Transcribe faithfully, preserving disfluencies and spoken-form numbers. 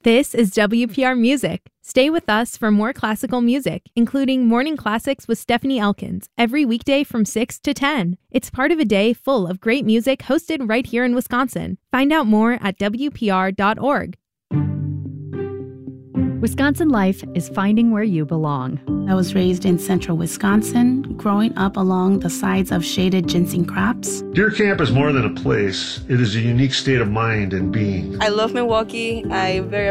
This is W P R Music. Stay with us for more classical music, including Morning Classics with Stephanie Elkins, every weekday from six to ten. It's part of a day full of great music hosted right here in Wisconsin. Find out more at W P R dot org. Wisconsin Life is finding where you belong. I was raised in central Wisconsin, growing up along the sides of shaded ginseng crops. Deer Camp is more than a place. It is a unique state of mind and being. I love Milwaukee. I very